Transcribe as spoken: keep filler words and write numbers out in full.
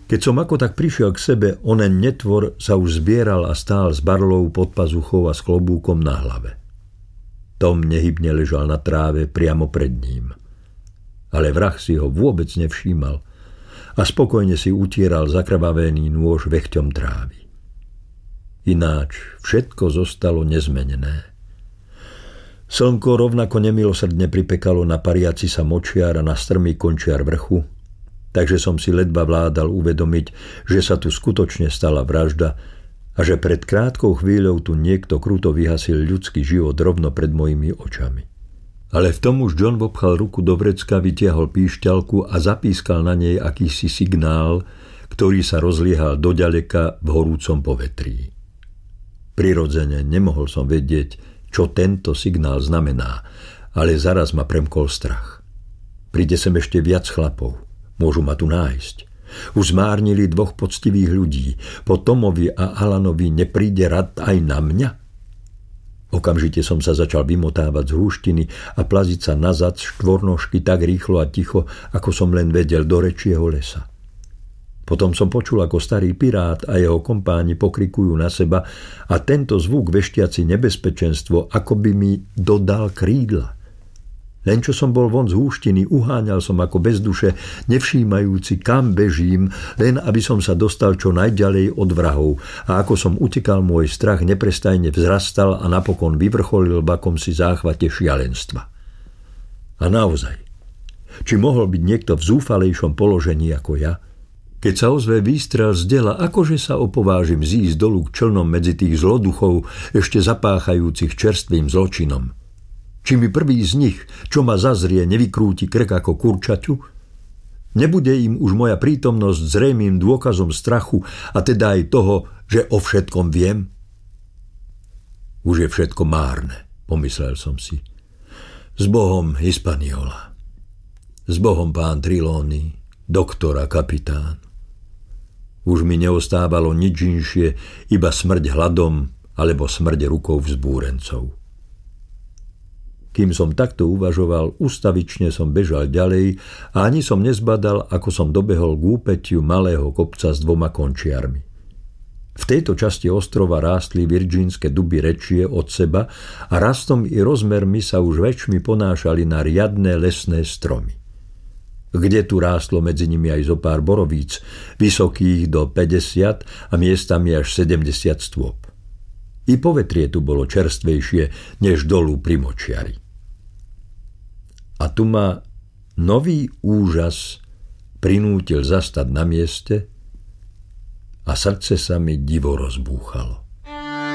Keď som ako tak prišiel k sebe, onen netvor sa už zbieral a stál s barlou pod pazuchou a s klobúkom na hlave. Tom nehybne ležal na tráve priamo pred ním. Ale vrah si ho vôbec nevšímal a spokojne si utieral zakrvavený nôž vechťom trávy. Ináč všetko zostalo nezmenené. Slnko rovnako nemilosrdne pripekalo na pariaci sa močiar a na strmý končiar vrchu, takže som si ledva vládal uvedomiť, že sa tu skutočne stala vražda a že pred krátkou chvíľou tu niekto kruto vyhasil ľudský život rovno pred mojimi očami. Ale v tom už John vopchal ruku do vrecka, vytiahol píšťalku a zapískal na nej akýsi signál, ktorý sa rozliehal doďaleka v horúcom povetrí. Prirodzene nemohol som vedieť, čo tento signál znamená, ale zaraz ma premkol strach. Príde sem ešte viac chlapov. Môžu ma tu nájsť. Už zmárnili dvoch poctivých ľudí. Po Tomovi a Alanovi nepríde rad aj na mňa? Okamžite som sa začal vymotávať z húštiny a plaziť sa nazad z štvornožky tak rýchlo a ticho, ako som len vedel, do rečieho lesa. Potom som počul, ako starý pirát a jeho kompáni pokrikujú na seba a tento zvuk veštiaci nebezpečenstvo ako by mi dodal krídla. Len čo som bol von z húštiny, uháňal som ako bez duše, nevšímajúci, kam bežím, len aby som sa dostal čo najďalej od vrahov. A ako som utekal, môj strach neprestajne vzrastal a napokon vyvrcholil v akomsi záchvate šialenstva. A naozaj, či mohol byť niekto v zúfalejšom položení ako ja? Keď sa ozve výstrel z dela, akože sa opovážim zísť dolu k člnom medzi tých zloduchov, ešte zapáchajúcich čerstvým zločinom? Či mi prvý z nich, čo ma zazrie, nevykrúti krk ako kurčaťu? Nebude im už moja prítomnosť zrejmým dôkazom strachu a teda aj toho, že o všetkom viem? Už je všetko márne, pomyslel som si. S Bohom, Hispaniola. S Bohom, pán Trelawney, doktor a kapitán. Už mi neostávalo nič inšie, iba smrť hladom alebo smrť rukou vzbúrencov. Kým som takto uvažoval, ustavične som bežal ďalej a ani som nezbadal, ako som dobehol k úpätiu malého kopca s dvoma končiarmi. V tejto časti ostrova rástli virgínske duby rečie od seba a rastom i rozmermi sa už väčšmi ponášali na riadne lesné stromy. Kde tu rástlo medzi nimi aj zo pár borovíc, vysokých do päťdesiat a miestami až sedemdesiat stôp. I povetrie tu bolo čerstvejšie než dolu pri močiari. A tu ma nový úžas prinútil zastať na mieste a srdce sa mi divo rozbúchalo.